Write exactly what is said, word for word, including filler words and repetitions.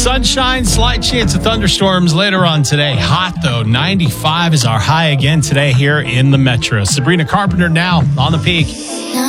Sunshine, slight chance of thunderstorms later on today. Hot, though. ninety-five is our high again today here in the metro. Sabrina Carpenter now on the Peak.